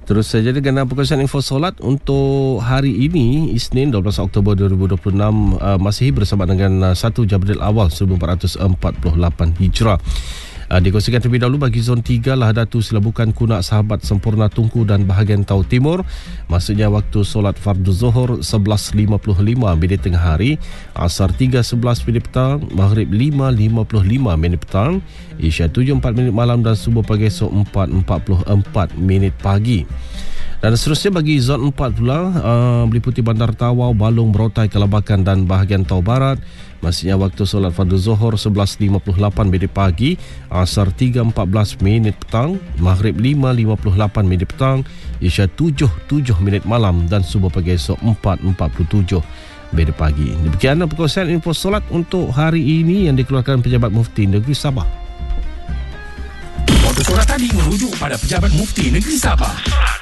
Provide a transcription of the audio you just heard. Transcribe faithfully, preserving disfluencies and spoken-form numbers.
Terus saja dengan perkongsian info solat untuk hari ini, Isnin dua belas Oktober dua ribu dua puluh enam, uh, Masihi bersama dengan uh, satu Jabdil Awal seribu empat ratus empat puluh lapan Hijrah. Uh, dikongsikan terlebih dahulu bagi zon tiga, Lahadatu, Selabukan, Kunak, Sahabat, Sempurna, Tungku dan bahagian Tau Timur. Maksudnya waktu solat fardu zuhur sebelas lima puluh lima minit tengah hari, Asar tiga sebelas minit petang, Maghrib lima lima puluh lima minit petang, Isya tujuh empat minit malam dan Subuh pagi esok empat empat puluh empat minit pagi. Dan seterusnya bagi zon empat pula, uh, meliputi Bandar Tawau, Balong, Berotai, Kelabakan dan bahagian Tau Barat. Maksudnya waktu solat fardu zuhur sebelas lima puluh lapan minit pagi, Asar tiga empat belas minit petang, Maghrib lima lima puluh lapan minit petang, Isya tujuh tujuh minit malam dan Subuh pagi esok empat empat puluh tujuh minit pagi. Demikian perkongsian info solat untuk hari ini yang dikeluarkan Pejabat Mufti Negeri Sabah. Waktu solat tadi merujuk pada Pejabat Mufti Negeri Sabah.